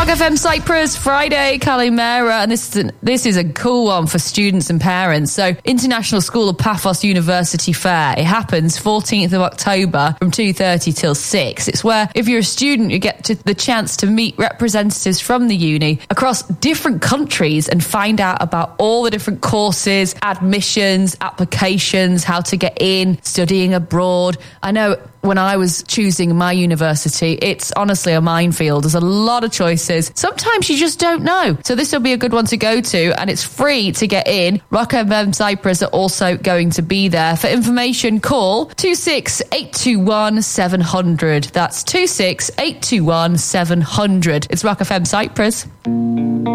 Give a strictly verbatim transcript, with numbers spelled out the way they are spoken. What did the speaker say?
Rock F M Cyprus, Friday, Kalimera, and this is, an, this is a cool one for students and parents. So, International School of Paphos University Fair. It happens fourteenth of October from two thirty till six. It's where, if you're a student, you get to the chance to meet representatives from the uni across different countries and find out about all the different courses, admissions, applications, how to get in, studying abroad. I know when I was choosing my university, it's honestly a minefield. There's a lot of choices. Sometimes you just don't know. So this will be a good one to go to, and it's free to get in. Rock F M Cyprus are also going to be there. For information, call two six eight two one seven hundred. That's two six eight two one seven hundred. It's Rock F M Cyprus.